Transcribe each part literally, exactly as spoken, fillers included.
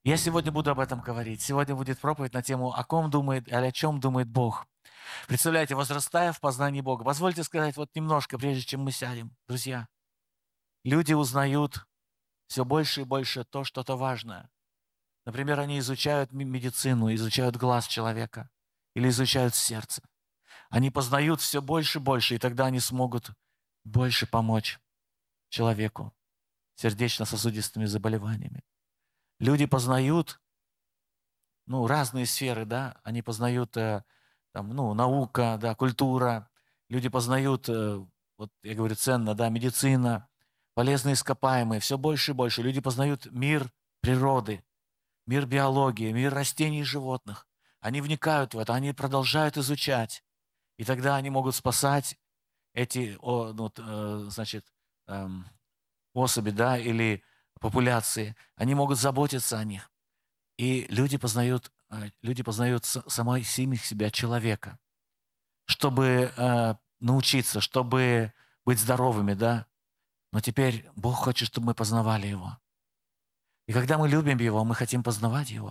Я сегодня буду об этом говорить. Сегодня будет проповедь на тему «О ком думает или о чем думает Бог». Представляете, возрастая в познании Бога. Позвольте сказать вот немножко, прежде чем мы сядем. Друзья, люди узнают все больше и больше то, что-то важное. Например, они изучают ме- медицину, изучают глаз человека или изучают сердце. Они познают все больше и больше, и тогда они смогут больше помочь человеку с сердечно-сосудистыми заболеваниями. Люди познают ну, разные сферы, да, они познают, э, там, ну, наука, да, культура, люди познают, э, вот я говорю, ценно, да, медицина, полезные ископаемые, все больше и больше. Люди познают мир природы, мир биологии, мир растений и животных. Они вникают в это, они продолжают изучать, и тогда они могут спасать эти, о, ну, т- э, значит, эм, особи, да, или популяции. Они могут заботиться о них. И люди познают, э, люди познают с- самой самих себя человека, чтобы э, научиться, чтобы быть здоровыми, да. Но теперь Бог хочет, чтобы мы познавали Его. И когда мы любим Его, мы хотим познавать Его.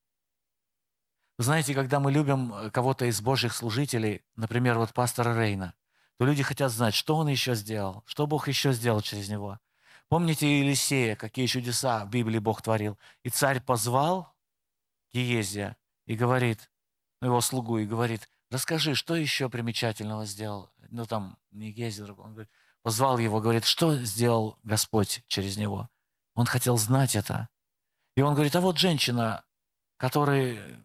Вы знаете, когда мы любим э, кого-то из Божьих служителей, например, вот пастора Рейна, то люди хотят знать, что он еще сделал, что Бог еще сделал через него. Помните Елисея, какие чудеса в Библии Бог творил? И царь позвал Гиезия и говорит, ну, его слугу, и говорит, расскажи, что еще примечательного сделал? Ну, там, не Гиезия, другой. Он говорит, позвал его, говорит, что сделал Господь через него? Он хотел знать это. И он говорит, а вот женщина, которая,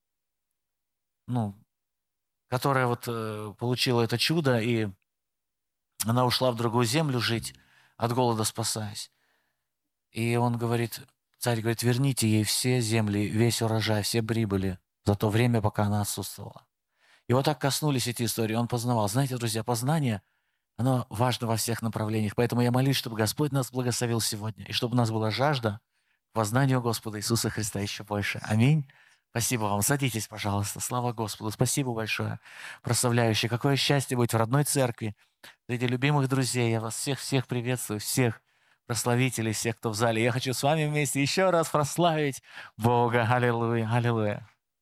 ну, которая вот э, получила это чудо, и она ушла в другую землю жить, от голода спасаясь. И он говорит, царь говорит, верните ей все земли, весь урожай, все прибыли за то время, пока она отсутствовала. И вот так коснулись эти истории, он познавал. Знаете, друзья, познание, оно важно во всех направлениях. Поэтому я молюсь, чтобы Господь нас благословил сегодня, и чтобы у нас была жажда к познанию Господа Иисуса Христа еще больше. Аминь. Спасибо вам. Садитесь, пожалуйста. Слава Господу. Спасибо большое, прославляющий. Какое счастье быть в родной церкви, среди любимых друзей. Я вас всех-всех приветствую, всех прославителей, всех, кто в зале. Я хочу с вами вместе еще раз прославить Бога. Аллилуйя, аллилуйя.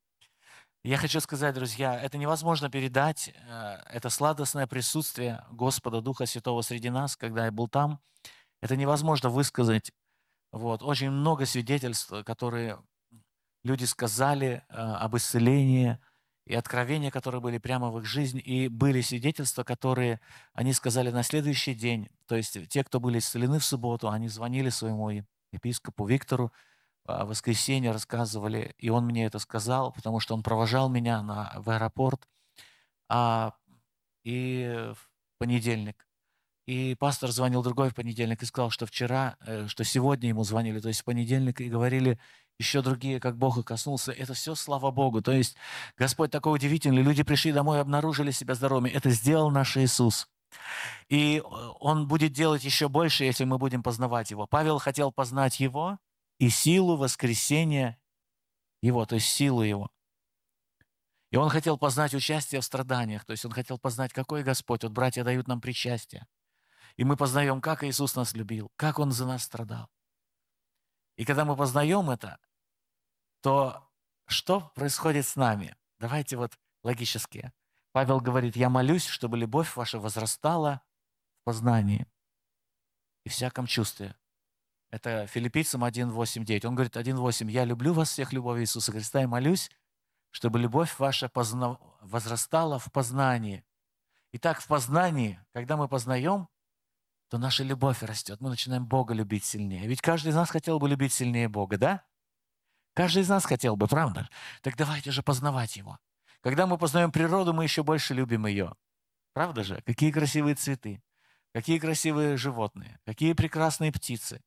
Я хочу сказать, друзья, это невозможно передать, э, это сладостное присутствие Господа Духа Святого среди нас, когда я был там. Это невозможно высказать. Вот. Очень много свидетельств, которые люди сказали э, об исцелении и откровения, которые были прямо в их жизни, и были свидетельства, которые они сказали на следующий день. То есть те, кто были исцелены в субботу, они звонили своему епископу Виктору, а, в воскресенье рассказывали, и он мне это сказал, потому что он провожал меня на, в аэропорт, а, и в понедельник. И пастор звонил другой в понедельник и сказал, что вчера, э, что сегодня ему звонили, то есть в понедельник, и говорили еще другие, как Бог их коснулся. Это все слава Богу. То есть Господь такой удивительный. Люди пришли домой, обнаружили себя здоровыми. Это сделал наш Иисус. И э, Он будет делать еще больше, если мы будем познавать Его. Павел хотел познать Его и силу воскресения Его, то есть силу Его. И он хотел познать участие в страданиях, то есть он хотел познать, какой Господь. Вот братья дают нам причастие. И мы познаем, как Иисус нас любил, как Он за нас страдал. И когда мы познаем это, то что происходит с нами? Давайте вот логически. Павел говорит, я молюсь, чтобы любовь ваша возрастала в познании и всяком чувстве. Это Филиппийцам один, восемь, девять. Он говорит, один, восемь, я люблю вас всех любовью Иисуса Христа и молюсь, чтобы любовь ваша позна... возрастала в познании. Итак, в познании, когда мы познаем, то наша любовь растет. Мы начинаем Бога любить сильнее. Ведь каждый из нас хотел бы любить сильнее Бога, да? Каждый из нас хотел бы, правда? Так давайте же познавать Его. Когда мы познаем природу, мы еще больше любим ее. Правда же? Какие красивые цветы, какие красивые животные, какие прекрасные птицы.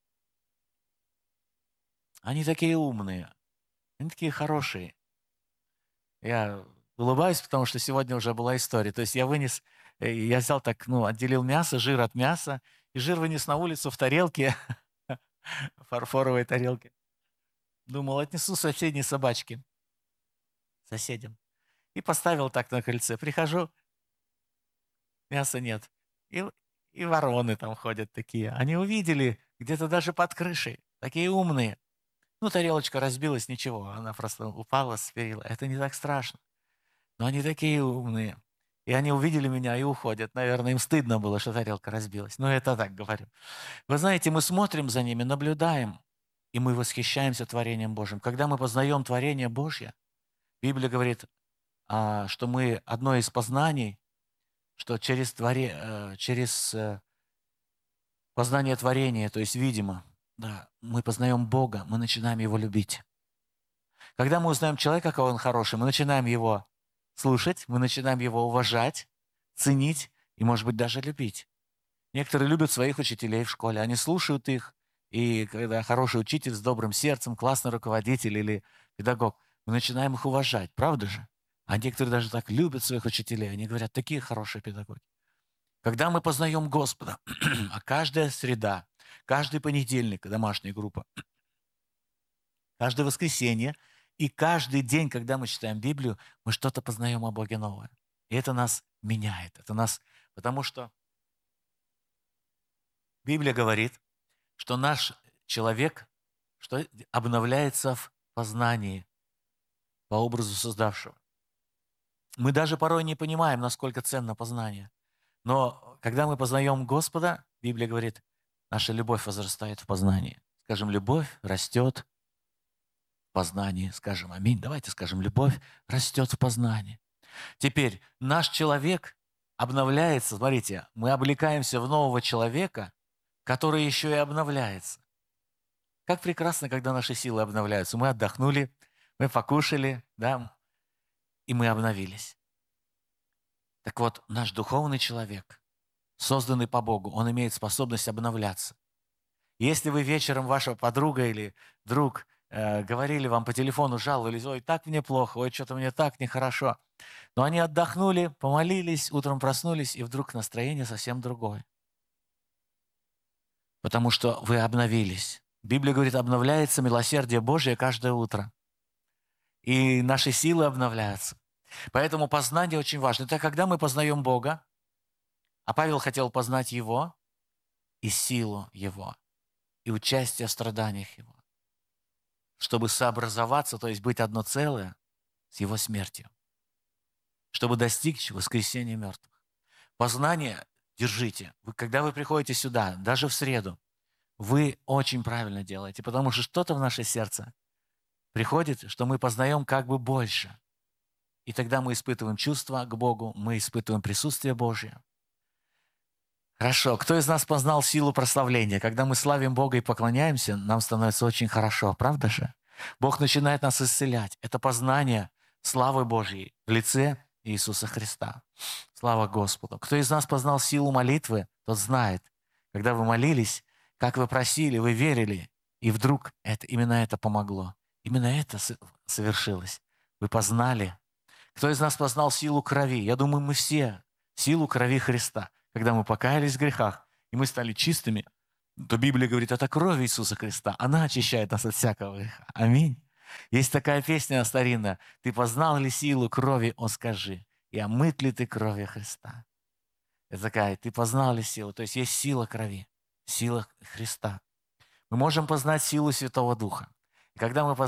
Они такие умные, они такие хорошие. Я улыбаюсь, потому что сегодня уже была история. То есть я вынес, э, я взял так, ну, отделил мясо, жир от мяса, и жир вынес на улицу в тарелке, фарфоровой тарелке. Думал, отнесу соседней собачке, соседям. И поставил так на крыльце. Прихожу, мяса нет. И, и вороны там ходят такие. Они увидели где-то даже под крышей. Такие умные. Ну, тарелочка разбилась, ничего, она просто упала с перила. Это не так страшно. Но они такие умные. И они увидели меня и уходят. Наверное, им стыдно было, что тарелка разбилась. Но это так говорю. Вы знаете, мы смотрим за ними, наблюдаем, и мы восхищаемся творением Божьим. Когда мы познаем творение Божье, Библия говорит, а, что мы одно из познаний, что через, творе, э, через э, познание творения, то есть видимо, да, мы познаем Бога, мы начинаем Его любить. Когда мы узнаем человека, какой он хороший, мы начинаем его слушать, мы начинаем его уважать, ценить и, может быть, даже любить. Некоторые любят своих учителей в школе, они слушают их, и когда хороший учитель с добрым сердцем, классный руководитель или педагог, мы начинаем их уважать, правда же? А некоторые даже так любят своих учителей, они говорят, такие хорошие педагоги. Когда мы познаем Господа, а каждая среда, каждый понедельник, домашняя группа, каждое воскресенье и каждый день, когда мы читаем Библию, мы что-то познаем о Боге новое. И это нас меняет. Это нас, потому что Библия говорит, что наш человек что обновляется в познании по образу создавшего. Мы даже порой не понимаем, насколько ценно познание. Но когда мы познаем Господа, Библия говорит, наша любовь возрастает в познании. Скажем, любовь растет в познании. Скажем, аминь. Давайте скажем, любовь растет в познании. Теперь наш человек обновляется. Смотрите, мы облекаемся в нового человека, который еще и обновляется. Как прекрасно, когда наши силы обновляются. Мы отдохнули, мы покушали, да, и мы обновились. Так вот, наш духовный человек, созданный по Богу, он имеет способность обновляться. Если вы вечером ваша подруга или друг э, говорили вам по телефону, жаловались, ой, так мне плохо, ой, что-то мне так нехорошо. Но они отдохнули, помолились, утром проснулись, и вдруг настроение совсем другое. Потому что вы обновились. Библия говорит, обновляется милосердие Божие каждое утро. И наши силы обновляются. Поэтому познание очень важно. Это когда мы познаем Бога, а Павел хотел познать Его и силу Его, и участие в страданиях Его, чтобы сообразоваться, то есть быть одно целое с Его смертью, чтобы достичь воскресения мертвых. Познание держите. Вы, когда вы приходите сюда, даже в среду, вы очень правильно делаете, потому что что-то в наше сердце приходит, что мы познаем как бы больше. И тогда мы испытываем чувства к Богу, мы испытываем присутствие Божье. Хорошо. Кто из нас познал силу прославления? Когда мы славим Бога и поклоняемся, нам становится очень хорошо, правда же? Бог начинает нас исцелять. Это познание славы Божьей в лице Иисуса Христа. Слава Господу. Кто из нас познал силу молитвы, тот знает, когда вы молились, как вы просили, вы верили, и вдруг это, именно это помогло. Именно это совершилось. Вы познали. Кто из нас познал силу крови? Я думаю, мы все. Силу крови Христа. Когда мы покаялись в грехах, и мы стали чистыми, то Библия говорит, это кровь Иисуса Христа. Она очищает нас от всякого греха. Аминь. Есть такая песня старинная. «Ты познал ли силу крови, о скажи, и омыт ли ты кровью Христа?» Это такая, ты познал ли силу? То есть есть сила крови, сила Христа. Мы можем познать силу Святого Духа. И когда мы